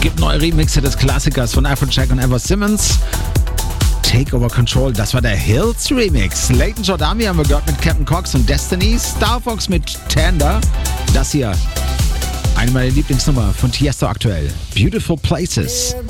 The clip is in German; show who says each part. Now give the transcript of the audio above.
Speaker 1: gibt neue Remixe des Klassikers von Afrojack und Ever Simmons. Take Over Control, das war der Hills Remix. Leighton Jordami haben wir gehört mit Captain Cox und Destiny. Star Fox mit Tanda. Das hier, eine meiner Lieblingsnummer von Tiesto aktuell. Beautiful Places.